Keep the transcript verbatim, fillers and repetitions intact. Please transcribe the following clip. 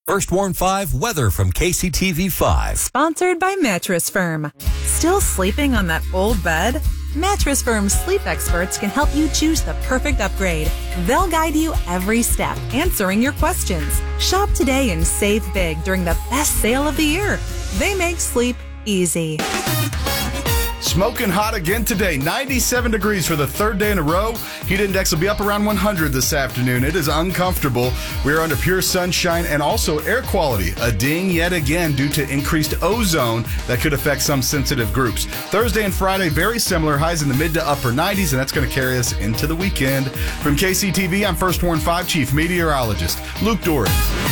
First Warn five weather from K C T V five. Sponsored by Mattress Firm. Still sleeping on that old bed? Mattress Firm's sleep experts can help you choose the perfect upgrade. They'll guide you every step, answering your questions. Shop today and save big during the best sale of the year. They make sleep easy. Smoking hot again today. ninety-seven degrees for the third day in a row. Heat index will be up around one hundred this afternoon. It is uncomfortable. We are under pure sunshine and also air quality. A ding yet again due to increased ozone that could affect some sensitive groups. Thursday and Friday, very similar. Highs in the mid to upper nineties, and that's going to carry us into the weekend. From K C T V, I'm First Warn five Chief Meteorologist Luke Doran.